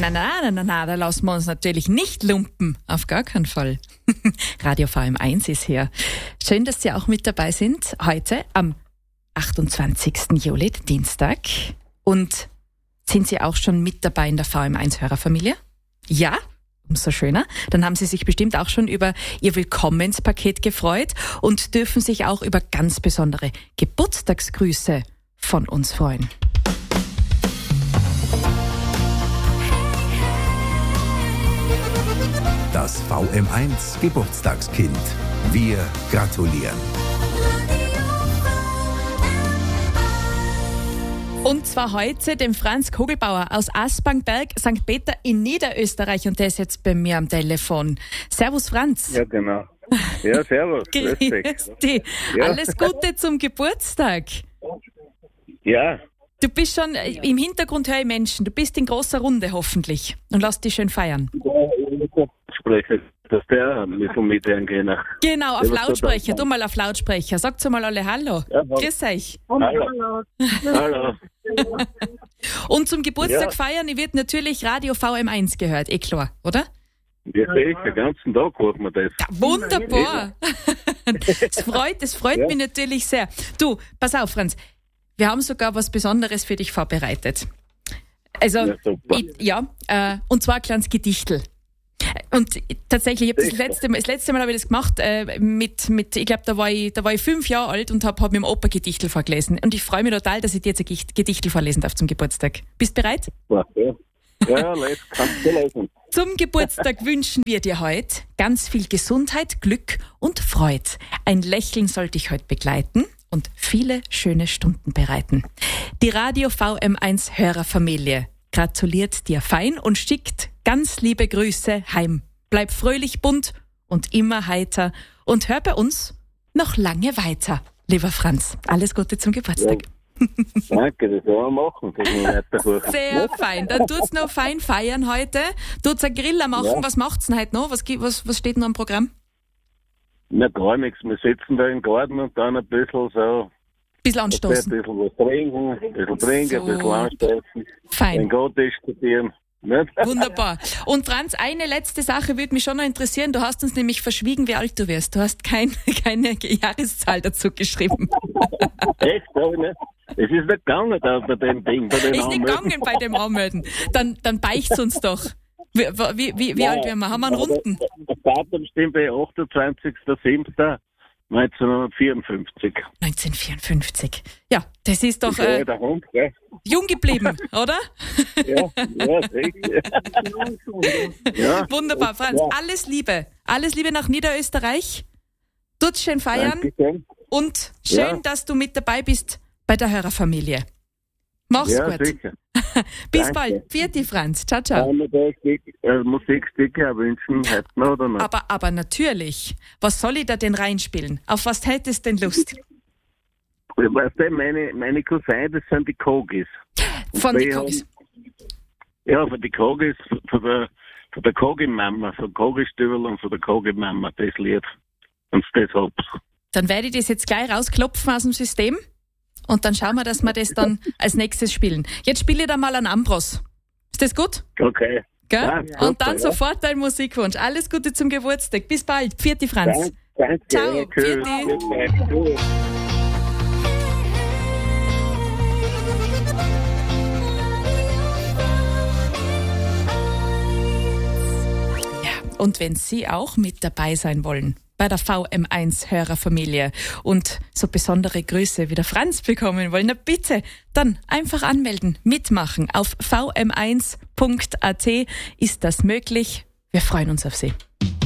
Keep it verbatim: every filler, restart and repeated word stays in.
Na, na, na, na, na, da lassen wir uns natürlich nicht lumpen. Auf gar keinen Fall. Radio V M eins ist hier. Schön, dass Sie auch mit dabei sind. Heute am achtundzwanzigsten Juli, Dienstag. Und sind Sie auch schon mit dabei in der V M eins Hörerfamilie? Ja? Umso schöner. Dann haben Sie sich bestimmt auch schon über Ihr Willkommenspaket gefreut und dürfen sich auch über ganz besondere Geburtstagsgrüße von uns freuen. Das V M eins Geburtstagskind. Wir gratulieren. Und zwar heute dem Franz Kogelbauer aus Aspangberg, Sankt Peter in Niederösterreich. Und der ist jetzt bei mir am Telefon. Servus, Franz. Ja, genau. Ja, servus. Grüß dich. Ja. Alles Gute zum Geburtstag. Ja. Du bist schon, im Hintergrund höre ich Menschen, du bist in großer Runde hoffentlich und lass dich schön feiern. Lautsprecher, dass der ein bisschen mithören kann. Genau, auf Lautsprecher, du mal auf Lautsprecher. Sagt mal alle Hallo. Ja, grüß euch. Hallo. Hallo. Und zum Geburtstag ja. feiern, ich wird natürlich Radio V M eins gehört, eh klar, oder? Ja, den ganzen Tag hört man das. Ja, wunderbar. Es freut, es freut ja. mich natürlich sehr. Du, pass auf, Franz. Wir haben sogar was Besonderes für dich vorbereitet. Also, ja, ich, ja äh, und zwar ein kleines Gedichtel. Und tatsächlich, ich hab das, letzte, das letzte Mal habe ich das gemacht, äh, mit, mit, ich glaube, da war ich, da war ich fünf Jahre alt und habe hab mit dem Opa Gedichtel vorgelesen. Und ich freue mich total, dass ich dir jetzt ein Gedichtel vorlesen darf zum Geburtstag. Bist du bereit? Ja, ja, ja, kannst du lesen. Zum Geburtstag wünschen wir dir heute ganz viel Gesundheit, Glück und Freude. Ein Lächeln soll dich heute begleiten und viele schöne Stunden bereiten. Die Radio V M eins Hörerfamilie gratuliert dir fein und schickt ganz liebe Grüße heim. Bleib fröhlich bunt und immer heiter und hör bei uns noch lange weiter. Lieber Franz, alles Gute zum Geburtstag. Ja. Danke, das wollen wir machen. Das Sehr fein. Dann tut's noch fein feiern heute. Tut's ein Griller machen. Ja. Was macht's denn heute noch? Was, was, was steht noch am Programm? Na, gar nichts. Wir sitzen da im Garten und dann ein bisschen so... Ein bisschen anstoßen. Ein bisschen was trinken, ein bisschen trinken, so. Ein bisschen anstoßen. Fein. Ein Gott diskutieren. Wunderbar. Und Franz, eine letzte Sache würde mich schon noch interessieren. Du hast uns nämlich verschwiegen, wie alt du wirst. Du hast kein, keine Jahreszahl dazu geschrieben. Echt? Es ist nicht gegangen da bei dem Ding. Bei dem ist nicht gegangen bei dem Anmelden. Dann, dann beicht's uns doch. Wie, wie, wie, wie alt werden wir? Haben wir einen Runden? Das Datum stimmt bei achtundzwanzigster siebter neunzehnhundertvierundfünfzig. neunzehnhundertvierundfünfzig. Ja, das ist doch äh, der Hund, gell? Jung geblieben, oder? Ja, ja, sicher. Ja. Wunderbar, Franz. Ja. Alles Liebe. Alles Liebe nach Niederösterreich. Tut's schön feiern. Dankeschön. Und schön, ja. dass du mit dabei bist bei der Hörerfamilie. Mach's ja, gut. Sicher. Bis Danke. bald. Vierte Franz. Ciao, ciao. Kann man da äh, Musikstücke wünschen, heute noch oder nicht? Aber, aber natürlich. Was soll ich da denn reinspielen? Auf was hättest du denn Lust? Weißt du, meine, meine Cousine, das sind die Kogis. Von den Kogis? Ja, von den Kogis, von der, von der Kogi-Mama, von Kogi-Stübel und von der Kogi-Mama, das Lied. Und das hab's. Dann werde ich das jetzt gleich rausklopfen aus dem System. Und dann schauen wir, dass wir das dann als nächstes spielen. Jetzt spiele ich da mal einen Ambros. Ist das gut? Okay. Gell? Ja, super, und dann ja. sofort dein Musikwunsch. Alles Gute zum Geburtstag. Bis bald. Vierte Franz. Danke. Ciao. Vierte. Ja, und wenn Sie auch mit dabei sein wollen bei der V M eins Hörerfamilie und so besondere Grüße wie der Franz bekommen wollen, na bitte, dann einfach anmelden, mitmachen. Auf v m eins punkt a t ist das möglich. Wir freuen uns auf Sie.